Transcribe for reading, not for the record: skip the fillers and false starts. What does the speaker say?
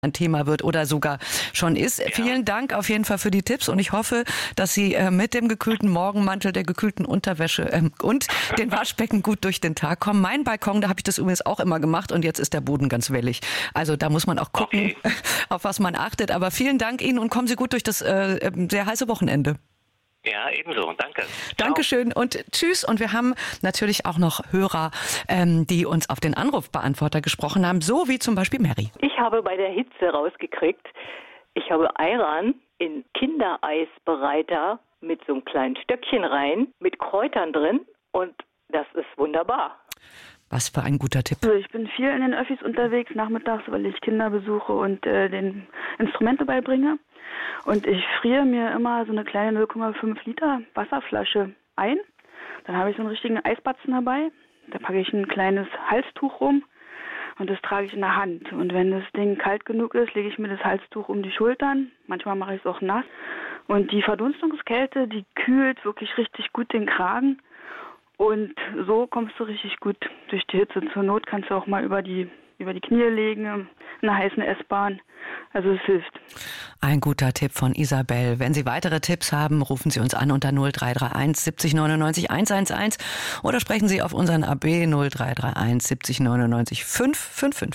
ein Thema wird oder sogar schon ist. Ja. Vielen Dank auf jeden Fall für die Tipps und ich hoffe, dass Sie mit dem gekühlten Morgenmantel, der gekühlten Unterwäsche und den Waschbecken gut durch den Tag kommen. Mein Balkon, da habe ich das übrigens auch immer gemacht und jetzt ist der Boden ganz wellig. Also da muss man auch gucken, auf was man achtet. Aber vielen Dank Ihnen und kommen Sie gut durch das sehr heiße Wochenende. Ja, ebenso. Danke. Dankeschön und tschüss. Und wir haben natürlich auch noch Hörer, die uns auf den Anrufbeantworter gesprochen haben, so wie zum Beispiel Mary. Ich habe bei der Hitze rausgekriegt, ich habe Ayran in Kindereisbereiter mit so einem kleinen Stöckchen rein, mit Kräutern drin und das ist wunderbar. Was für ein guter Tipp. Also ich bin viel in den Öffis unterwegs nachmittags, weil ich Kinder besuche und den Instrumente beibringe. Und ich friere mir immer so eine kleine 0,5 Liter Wasserflasche ein. Dann habe ich so einen richtigen Eisbatzen dabei. Da packe ich ein kleines Halstuch rum und das trage ich in der Hand. Und wenn das Ding kalt genug ist, lege ich mir das Halstuch um die Schultern. Manchmal mache ich es auch nass. Und die Verdunstungskälte, die kühlt wirklich richtig gut den Kragen. Und so kommst du richtig gut durch die Hitze. Zur Not kannst du auch mal über die Knie legen, in einer heißen S-Bahn. Also es hilft. Ein guter Tipp von Isabel. Wenn Sie weitere Tipps haben, rufen Sie uns an unter 0331 70 99 111 oder sprechen Sie auf unseren AB 0331 70 99 555.